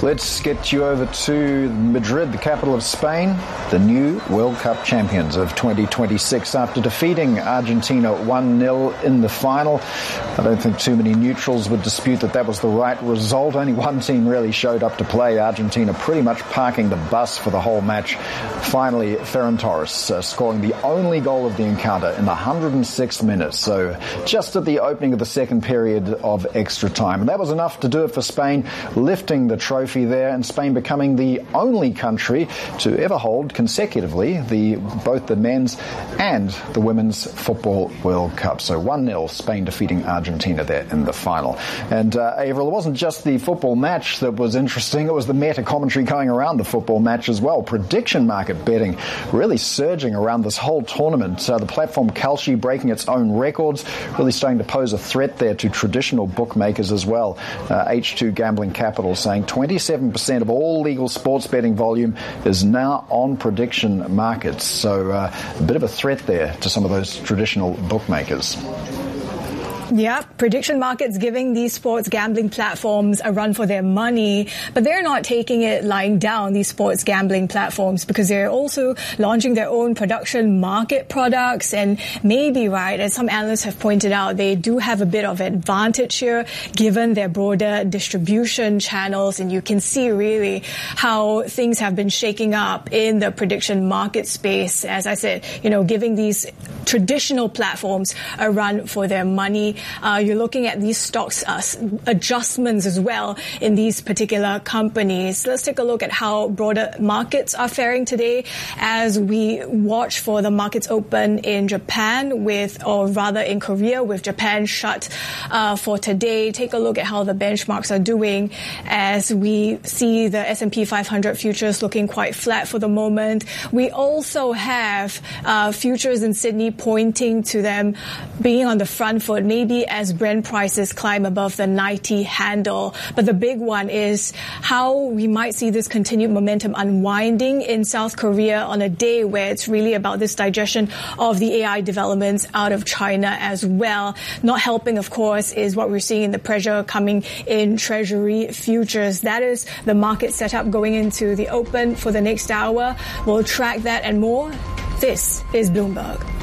Let's get you over to Madrid, the capital of Spain, the new World Cup champions of 2026 after defeating Argentina 1-0 in the final. I don't think too many neutrals would dispute that was the right result. Only one team really showed up to play. Argentina pretty much parking the bus for the whole match. Finally, Ferran Torres scoring the only goal of the encounter in the 106th minute. So just at the opening of the second period of extra time. And that was enough to do it for Spain, lifting the trophy there, and Spain becoming the only country to ever hold consecutively both the men's and the women's football World Cup. So 1-0, Spain defeating Argentina there in the final. And Avril, it wasn't just the football match that was interesting, it was the meta commentary going around the football match as well. Prediction market betting really surging around this whole tournament. The platform Kalshi breaking its own records, really starting to pose a threat there to traditional bookmakers as well. H2 Gambling Capital saying 27% of all legal sports betting volume is now on prediction markets. So a bit of a threat there to some of those traditional bookmakers. Yeah, prediction markets giving these sports gambling platforms a run for their money, but they're not taking it lying down, these sports gambling platforms, because they're also launching their own production market products. And maybe, right, as some analysts have pointed out, they do have a bit of advantage here given their broader distribution channels. And you can see really how things have been shaking up in the prediction market space. As I said, giving these traditional platforms a run for their money. You're looking at these stocks adjustments as well in these particular companies. Let's take a look at how broader markets are faring today as we watch for the markets open in Japan or rather in Korea, with Japan shut for today. Take a look at how the benchmarks are doing as we see the S&P 500 futures looking quite flat for the moment. We also have futures in Sydney pointing to them being on the front foot, maybe as Brent prices climb above the 90 handle. But the big one is how we might see this continued momentum unwinding in South Korea on a day where it's really about this digestion of the AI developments out of China as well. Not helping, of course, is what we're seeing in the pressure coming in Treasury futures. That is the market setup going into the open for the next hour. We'll track that and more. This is Bloomberg.